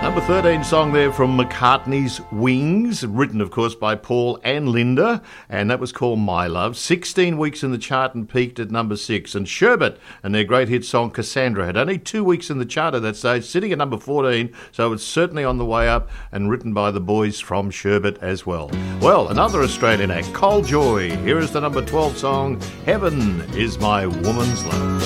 Number 13 song there from McCartney's Wings, written, of course, by Paul and Linda, and that was called My Love. 16 weeks in the chart and peaked at number 6. And Sherbet and their great hit song Cassandra had only 2 weeks in the chart at that stage, sitting at number 14, so it's certainly on the way up, and written by the boys from Sherbet as well. Well, another Australian act, Cole Joy. Here is the number 12 song, Heaven is My Woman's Love.